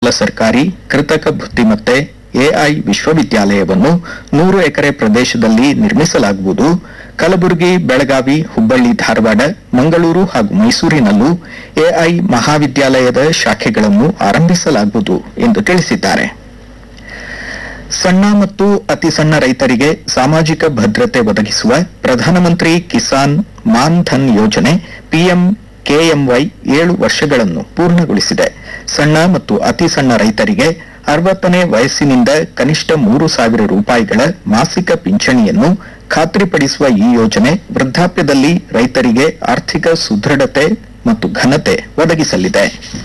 ಸರ್ಕಾರಿ ಕೃತಕ ಬುದ್ಧಿಮತ್ತೆ ಎಐ ವಿಶ್ವವಿದ್ಯಾಲಯವನ್ನು 100 ಎಕರೆ ಪ್ರದೇಶದಲ್ಲಿ ನಿರ್ಮಿಸಲಾಗುವುದು. ಕಲಬುರಗಿ, ಬೆಳಗಾವಿ, ಹುಬ್ಬಳ್ಳಿ, ಧಾರವಾಡ, ಮಂಗಳೂರು ಹಾಗೂ ಮೈಸೂರಿನಲ್ಲೂ ಎಐ ಮಹಾವಿದ್ಯಾಲಯದ ಶಾಖೆಗಳನ್ನು ಆರಂಭಿಸಲಾಗುವುದು ಎಂದು ತಿಳಿಸಿದ್ದಾರೆ. ಸಣ್ಣ ಮತ್ತು ಅತಿ ಸಣ್ಣ ರೈತರಿಗೆ ಸಾಮಾಜಿಕ ಭದ್ರತೆ ಒದಗಿಸುವ ಪ್ರಧಾನಮಂತ್ರಿ ಕಿಸಾನ್ ಮಾನ್ ಧನ್ ಯೋಜನೆ ಪಿಎಂ ಕೆಎಂವೈ 7 ವರ್ಷಗಳನ್ನು ಪೂರ್ಣಗೊಳಿಸಿದೆ. ಸಣ್ಣ ಮತ್ತು ಅತಿ ಸಣ್ಣ ರೈತರಿಗೆ 60ನೇ ವಯಸ್ಸಿನಿಂದ ಕನಿಷ್ಠ 3,000 ರೂಪಾಯಿಗಳ ಮಾಸಿಕ ಪಿಂಚಣಿಯನ್ನು ಖಾತ್ರಿಪಡಿಸುವ ಈ ಯೋಜನೆ ವೃದ್ಧಾಪ್ಯದಲ್ಲಿ ರೈತರಿಗೆ ಆರ್ಥಿಕ ಸುದೃಢತೆ ಮತ್ತು ಘನತೆ ಒದಗಿಸಲಿದೆ.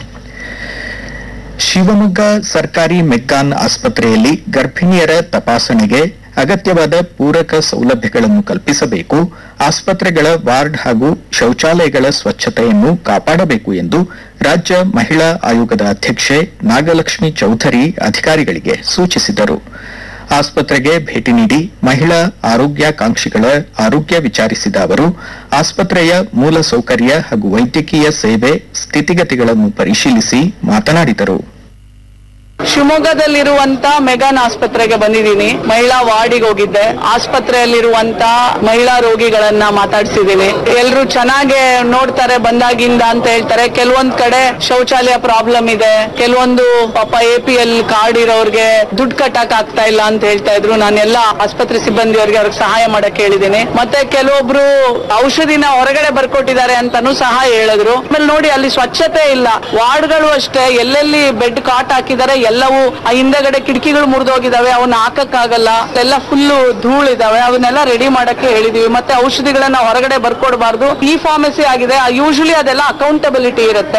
ಶಿವಮೊಗ್ಗ ಸರ್ಕಾರಿ ಮೆಗ್ಗಾನ್ ಆಸ್ಪತ್ರೆಯಲ್ಲಿ ಗರ್ಭಿಣಿಯರ ತಪಾಸಣೆಗೆ ಅಗತ್ಯವಾದ ಪೂರಕ ಸೌಲಭ್ಯಗಳನ್ನು ಕಲ್ಪಿಸಬೇಕು. ಆಸ್ಪತ್ರೆಗಳ ವಾರ್ಡ್ ಹಾಗೂ ಶೌಚಾಲಯಗಳ ಸ್ವಚ್ಛತೆಯನ್ನು ಕಾಪಾಡಬೇಕು ಎಂದು ರಾಜ್ಯ ಮಹಿಳಾ ಆಯೋಗದ ಅಧ್ಯಕ್ಷೆ ನಾಗಲಕ್ಷ್ಮಿ ಚೌಧರಿ ಅಧಿಕಾರಿಗಳಿಗೆ ಸೂಚಿಸಿದರು. ಆಸ್ಪತ್ರೆಗೆ ಭೇಟಿ ನೀಡಿ ಮಹಿಳಾ ಆರೋಗ್ಯಾಕಾಂಕ್ಷಿಗಳ ಆರೋಗ್ಯ ವಿಚಾರಿಸಿದ ಅವರು ಆಸ್ಪತ್ರೆಯ ಮೂಲ ಸೌಕರ್ಯ ಹಾಗೂ ವೈದ್ಯಕೀಯ ಸೇವೆ ಸ್ಥಿತಿಗತಿಗಳನ್ನು ಪರಿಶೀಲಿಸಿ ಮಾತನಾಡಿದರು. ಶಿವಮೊಗ್ಗದಲ್ಲಿರುವಂತ ಮೆಗಾನ್ ಆಸ್ಪತ್ರೆಗೆ ಬಂದಿದ್ದೀನಿ. ಮಹಿಳಾ ವಾರ್ಡಿಗೆ ಹೋಗಿದ್ದೆ. ಆಸ್ಪತ್ರೆಯಲ್ಲಿರುವಂತ ಮಹಿಳಾ ರೋಗಿಗಳನ್ನ ಮಾತಾಡ್ಸಿದ್ದೀನಿ. ಎಲ್ರು ಚೆನ್ನಾಗಿ ನೋಡ್ತಾರೆ ಬಂದಾಗಿಂದ ಅಂತ ಹೇಳ್ತಾರೆ. ಕೆಲವೊಂದ್ ಕಡೆ ಶೌಚಾಲಯ ಪ್ರಾಬ್ಲಮ್ ಇದೆ, ಕೆಲವೊಂದು ಪಾಪ APL ಕಾರ್ಡ್ ಇರೋರ್ಗೆ ದುಡ್ಡು ಕಟ್ಟಕ್ ಆಗ್ತಾ ಇಲ್ಲ ಅಂತ ಹೇಳ್ತಾ ಇದ್ರು. ನಾನೆಲ್ಲ ಆಸ್ಪತ್ರೆ ಸಿಬ್ಬಂದಿಯವರಿಗೆ ಅವ್ರಿಗೆ ಸಹಾಯ ಮಾಡಕ್ ಹೇಳಿದ್ದೀನಿ. ಮತ್ತೆ ಕೆಲವೊಬ್ರು ಔಷಧಿನ ಹೊರಗಡೆ ಬರ್ಕೊಟ್ಟಿದ್ದಾರೆ ಅಂತಾನು ಸಹ ಹೇಳಿದ್ರು. ಆಮೇಲೆ ನೋಡಿ ಅಲ್ಲಿ ಸ್ವಚ್ಛತೆ ಇಲ್ಲ. ವಾರ್ಡ್ಗಳು ಅಷ್ಟೇ, ಎಲ್ಲೆಲ್ಲಿ ಬೆಡ್ ಕಾಟ್ ಹಾಕಿದ್ದಾರೆ ಎಲ್ಲವೂ ಆ ಹಿಂದೆಗಡೆ ಕಿಟಕಿಗಳು ಮುರಿದೋಗಿದಾವೆ, ಅವನ್ನ ಹಾಕಕ್ಕಾಗಲ್ಲ. ಎಲ್ಲ ಫುಲ್ಲು ಧೂಳಿದಾವೆ. ಅವನ್ನೆಲ್ಲ ರೆಡಿ ಮಾಡಕ್ಕೆ ಹೇಳಿದೀವಿ. ಮತ್ತೆ ಔಷಧಿಗಳನ್ನ ಹೊರಗಡೆ ಬರ್ಕೊಡ್ಬಾರ್ದು. ಈ ಫಾರ್ಮಸಿ ಆಗಿದೆ. ಯೂಶಲಿ ಅದೆಲ್ಲ ಅಕೌಂಟಬಿಲಿಟಿ ಇರುತ್ತೆ.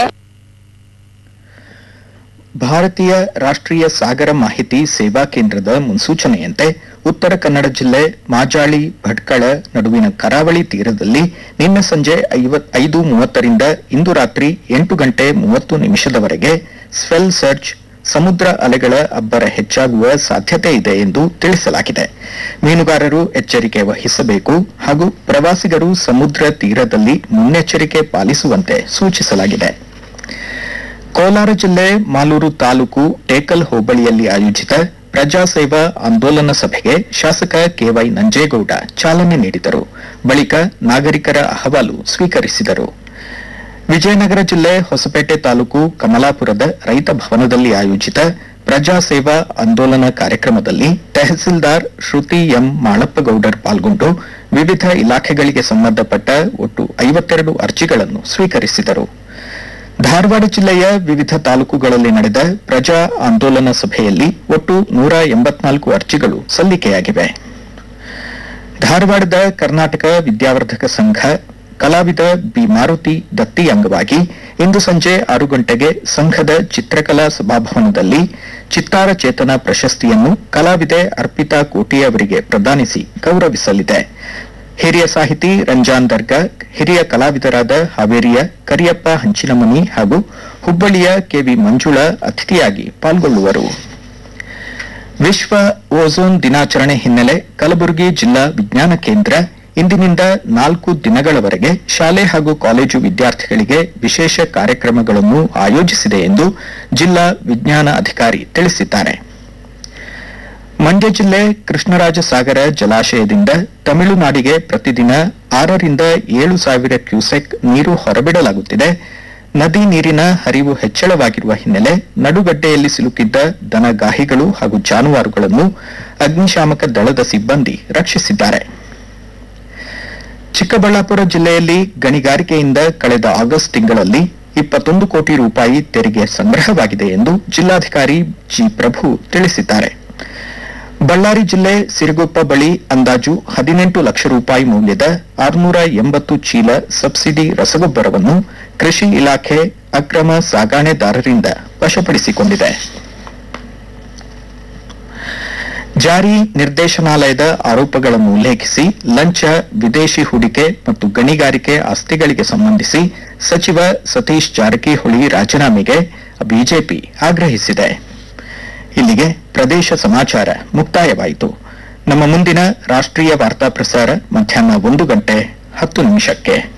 ಭಾರತೀಯ ರಾಷ್ಟ್ರೀಯ ಸಾಗರ ಮಾಹಿತಿ ಸೇವಾ ಕೇಂದ್ರದ ಮುನ್ಸೂಚನೆಯಂತೆ ಉತ್ತರ ಕನ್ನಡ ಜಿಲ್ಲೆ ಮಾಜಾಳಿ ಭಟ್ಕಳ ನಡುವಿನ ಕರಾವಳಿ ತೀರದಲ್ಲಿ ನಿನ್ನೆ ಸಂಜೆ 5:30ರಿಂದ ಇಂದು ರಾತ್ರಿ 8:30 ಸ್ವೆಲ್ ಸರ್ಜ್ ಸಮುದ್ರ ಅಲೆಗಳ ಅಬ್ಬರ ಹೆಚ್ಚಾಗುವ ಸಾಧ್ಯತೆ ಇದೆ ಎಂದು ತಿಳಿಸಲಾಗಿದೆ. ಮೀನುಗಾರರು ಎಚ್ಚರಿಕೆ ವಹಿಸಬೇಕು ಹಾಗೂ ಪ್ರವಾಸಿಗರು ಸಮುದ್ರ ತೀರದಲ್ಲಿ ಮುನ್ನೆಚ್ಚರಿಕೆ ಪಾಲಿಸುವಂತೆ ಸೂಚಿಸಲಾಗಿದೆ. ಕೋಲಾರ ಜಿಲ್ಲೆ ಮಾಲೂರು ತಾಲೂಕು ಟೇಕಲ್ ಹೋಬಳಿಯಲ್ಲಿ ಆಯೋಜಿತ ಪ್ರಜಾಸೇವಾ ಆಂದೋಲನ ಸಭೆಗೆ ಶಾಸಕ ಕೆವೈ ನಂಜೇಗೌಡ ಚಾಲನೆ ನೀಡಿದರು. ಬಳಿಕ ನಾಗರಿಕರ ಅಹವಾಲು ಸ್ವೀಕರಿಸಿದರು. ವಿಜಯನಗರ ಜಿಲ್ಲೆ ಹೊಸಪೇಟೆ ತಾಲೂಕು ಕಮಲಾಪುರದ ರೈತ ಭವನದಲ್ಲಿ ಆಯೋಜಿತ ಪ್ರಜಾಸೇವಾ ಆಂದೋಲನ ಕಾರ್ಯಕ್ರಮದಲ್ಲಿ ತಹಸೀಲ್ದಾರ್ ಶ್ರುತಿ ಎಂ ಮಾಳಪ್ಪಗೌಡರ್ ಪಾಲ್ಗೊಂಡು ವಿವಿಧ ಇಲಾಖೆಗಳಿಗೆ ಸಂಬಂಧಪಟ್ಟ ಒಟ್ಟು 52 ಅರ್ಜಿಗಳನ್ನು ಸ್ವೀಕರಿಸಿದರು. ಧಾರವಾಡ ಜಿಲ್ಲೆಯ ವಿವಿಧ ತಾಲೂಕುಗಳಲ್ಲಿ ನಡೆದ ಪ್ರಜಾ ಆಂದೋಲನ ಸಭೆಯಲ್ಲಿ ಒಟ್ಟು 184 ಅರ್ಜಿಗಳು ಸಲ್ಲಿಕೆಯಾಗಿವೆ. ಧಾರವಾಡದ ಕರ್ನಾಟಕ ವಿದ್ಯಾವರ್ಧಕ ಸಂಘ ಕಲಾವಿದ ಬಿ ಮಾರುತಿ ದತ್ತಿ ಅಂಗವಾಗಿ ಇಂದು ಸಂಜೆ 6 ಗಂಟೆಗೆ ಸಂಘದ ಚಿತ್ರಕಲಾ ಸಭಾಭವನದಲ್ಲಿ ಚಿತ್ತಾರ ಚೇತನ ಪ್ರಶಸ್ತಿಯನ್ನು ಕಲಾವಿದೆ ಅರ್ಪಿತಾ ಕೋಟಿ ಅವರಿಗೆ ಪ್ರದಾನಿಸಿ ಗೌರವಿಸಲಿದೆ. ಹಿರಿಯ ಸಾಹಿತಿ ರಂಜಾನ್ ದರ್ಗಾ, ಹಿರಿಯ ಕಲಾವಿದರಾದ ಹಾವೇರಿಯ ಕರಿಯಪ್ಪ ಹಂಚಿನಮನಿ ಹಾಗೂ ಹುಬ್ಬಳ್ಳಿಯ ಕೆವಿ ಮಂಜುಳಾ ಅತಿಥಿಯಾಗಿ ಪಾಲ್ಗೊಳ್ಳುವರು. ವಿಶ್ವ ಓಝೋನ್ ದಿನಾಚರಣೆ ಹಿನ್ನೆಲೆ ಕಲಬುರಗಿ ಜಿಲ್ಲಾ ವಿಜ್ಞಾನ ಕೇಂದ್ರ ಇಂದಿನಿಂದ 4 ದಿನಗಳವರೆಗೆ ಶಾಲೆ ಹಾಗೂ ಕಾಲೇಜು ವಿದ್ಯಾರ್ಥಿಗಳಿಗೆ ವಿಶೇಷ ಕಾರ್ಯಕ್ರಮಗಳನ್ನು ಆಯೋಜಿಸಿದೆ ಎಂದು ಜಿಲ್ಲಾ ವಿಜ್ಞಾನ ಅಧಿಕಾರಿ ತಿಳಿಸಿದ್ದಾರೆ. ಮಂಡ್ಯ ಜಿಲ್ಲೆ ಕೃಷ್ಣರಾಜ ಸಾಗರ ಜಲಾಶಯದಿಂದ ತಮಿಳುನಾಡಿಗೆ ಪ್ರತಿದಿನ 6ರಿಂದ 7 ಸಾವಿರ ಕ್ಯೂಸೆಕ್ ನೀರು ಹೊರಬಿಡಲಾಗುತ್ತಿದೆ. ನದಿ ನೀರಿನ ಹರಿವು ಹೆಚ್ಚಳವಾಗಿರುವ ಹಿನ್ನೆಲೆ ನಡುಗಡ್ಡೆಯಲ್ಲಿ ಸಿಲುಕಿದ್ದ ದನಗಾಹಿಗಳು ಹಾಗೂ ಜಾನುವಾರುಗಳನ್ನು ಅಗ್ನಿಶಾಮಕ ದಳದ ಸಿಬ್ಬಂದಿ ರಕ್ಷಿಸಿದ್ದಾರೆ. ಚಿಕ್ಕಬಳ್ಳಾಪುರ ಜಿಲ್ಲೆಯಲ್ಲಿ ಗಣಿಗಾರಿಕೆಯಿಂದ ಕಳೆದ ಆಗಸ್ಟ್ ತಿಂಗಳಲ್ಲಿ 21 ಕೋಟಿ ರೂಪಾಯಿ ತೆರಿಗೆ ಸಂಗ್ರಹವಾಗಿದೆ ಎಂದು ಜಿಲ್ಲಾಧಿಕಾರಿ ಜಿ ಪ್ರಭು ತಿಳಿಸಿದ್ದಾರೆ. ಬಳ್ಳಾರಿ ಜಿಲ್ಲೆ ಸಿರುಗುಪ್ಪ ಬಳಿ ಅಂದಾಜು 18 ಲಕ್ಷ ರೂಪಾಯಿ ಮೌಲ್ಯದ 680 ಚೀಲ ಸಬ್ಸಿಡಿ ರಸಗೊಬ್ಬರವನ್ನು ಕೃಷಿ ಇಲಾಖೆ ಅಕ್ರಮ ಸಾಗಾಣೆದಾರರಿಂದ ವಶಪಡಿಸಿಕೊಂಡಿದೆ. ಜಾರಿ ನಿರ್ದೇಶನಾಲಯದ ಆರೋಪಗಳನ್ನು ಉಲ್ಲೇಖಿಸಿ ಲಂಚ, ವಿದೇಶಿ ಹೂಡಿಕೆ ಮತ್ತು ಗಣಿಗಾರಿಕೆ ಆಸ್ತಿಗಳಿಗೆ ಸಂಬಂಧಿಸಿ ಸಚಿವ ಸತೀಶ್ ಜಾರಕಿಹೊಳಿ ರಾಜೀನಾಮೆಗೆ ಬಿಜೆಪಿ ಆಗ್ರಹಿಸಿದೆ. ಇಲ್ಲಿಗೆ ಪ್ರದೇಶ ಸಮಾಚಾರ ಮುಕ್ತಾಯವಾಯಿತು. ನಮ್ಮ ಮುಂದಿನ ರಾಷ್ಟ್ರೀಯ ವಾರ್ತಾ ಪ್ರಸಾರ ಮಧ್ಯಾಹ್ನ 1:10 ನಿಮಿಷಕ್ಕೆ.